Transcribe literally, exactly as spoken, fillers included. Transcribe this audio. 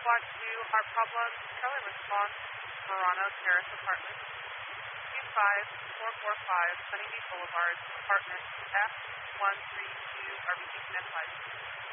Squad two, Heart Problems, trailer response, Verano Terrace Apartments, two five four four five Honeybee Boulevard, Apartment F one three two, R B C Connect five.